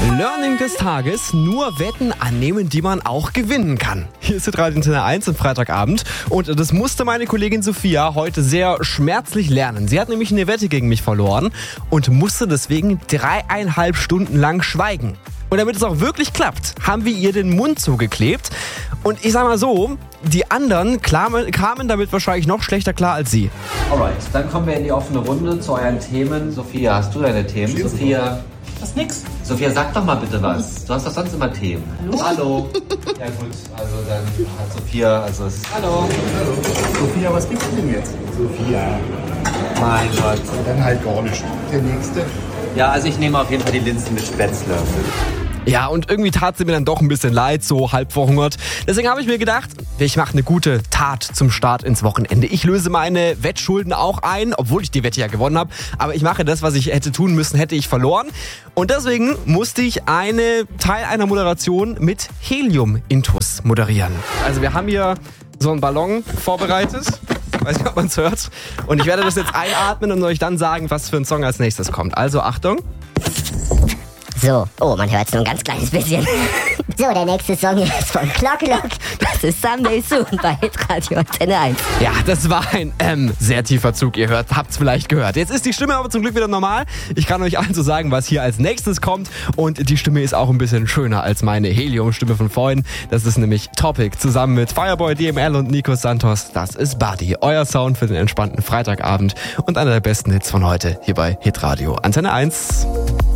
Learning des Tages: nur Wetten annehmen, die man auch gewinnen kann. Hier ist Radio Antenne 1 am Freitagabend und das musste meine Kollegin Sophia heute sehr schmerzlich lernen. Sie hat nämlich eine Wette gegen mich verloren und musste deswegen 3,5 Stunden lang schweigen. Und damit es auch wirklich klappt, haben wir ihr den Mund zugeklebt. Und ich sag mal so, die anderen kamen damit wahrscheinlich noch schlechter klar als sie. Alright, dann kommen wir in die offene Runde zu euren Themen. Sophia, hast du deine Themen? Sophia. Das ist nix. Sophia, sag doch mal bitte was. Du hast doch sonst immer Themen. Hallo. Ja gut, also dann hat Sophia, Hallo. Sophia, was gibt's denn jetzt? Sophia. Mein Gott. Dann halt gar nicht. Der nächste. Ja, also ich nehme auf jeden Fall die Linsen mit Spätzle. Ja, und irgendwie tat sie mir dann doch ein bisschen leid, so halb verhungert. Deswegen habe ich mir gedacht, ich mache eine gute Tat zum Start ins Wochenende. Ich löse meine Wettschulden auch ein, obwohl ich die Wette ja gewonnen habe. Aber ich mache das, was ich hätte tun müssen, hätte ich verloren. Und deswegen musste ich Teil einer Moderation mit Helium-Intus moderieren. Also wir haben hier so einen Ballon vorbereitet. Weiß nicht, ob man es hört. Und ich werde das jetzt einatmen und euch dann sagen, was für ein Song als nächstes kommt. Also Achtung. So, man hört es nur ein ganz kleines bisschen. So, der nächste Song ist von Clock. Das ist Someday Soon bei Radio Antenne 1. Ja, das war ein sehr tiefer Zug, ihr habt's vielleicht gehört. Jetzt ist die Stimme aber zum Glück wieder normal. Ich kann euch also sagen, was hier als nächstes kommt. Und die Stimme ist auch ein bisschen schöner als meine Helium-Stimme von vorhin. Das ist nämlich Topic zusammen mit Fireboy, DML und Nico Santos. Das ist Buddy, euer Sound für den entspannten Freitagabend und einer der besten Hits von heute hier bei Hitradio Antenne 1.